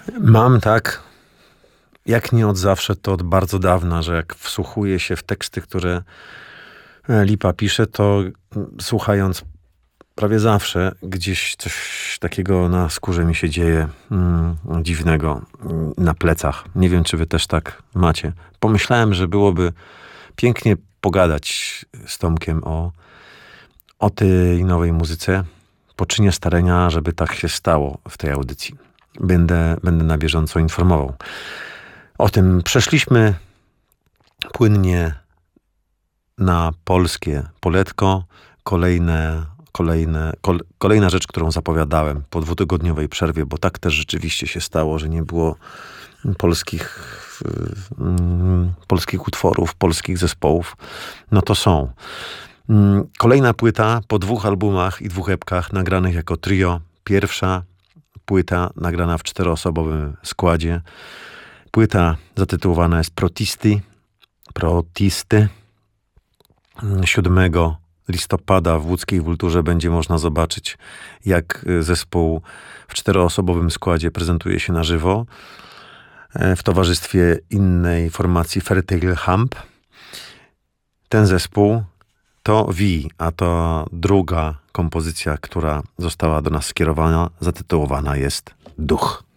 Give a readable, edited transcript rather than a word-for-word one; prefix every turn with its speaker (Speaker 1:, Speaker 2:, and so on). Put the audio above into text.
Speaker 1: Mam tak, jak nie od zawsze, to od bardzo dawna, że jak wsłuchuję się w teksty, które Lipa pisze, to słuchając prawie zawsze gdzieś coś takiego na skórze mi się dzieje dziwnego na plecach. Nie wiem, czy wy też tak macie. Pomyślałem, że byłoby pięknie pogadać z Tomkiem o tej nowej muzyce. Poczynię starania, żeby tak się stało w tej audycji. Będę na bieżąco informował. O tym przeszliśmy płynnie na polskie poletko. Kolejna rzecz, którą zapowiadałem po 2-tygodniowej przerwie, bo tak też rzeczywiście się stało, że nie było polskich utworów, polskich zespołów. No to są. Kolejna płyta po 2 albumach i 2 epkach nagranych jako trio. Pierwsza płyta nagrana w 4-osobowym składzie. Płyta zatytułowana jest Protisty. 7 listopada w łódzkiej Wulturze będzie można zobaczyć, jak zespół w 4-osobowym składzie prezentuje się na żywo w towarzystwie innej formacji Fertile Hump. Ten zespół to a to druga kompozycja, która została do nas skierowana, zatytułowana jest Duch.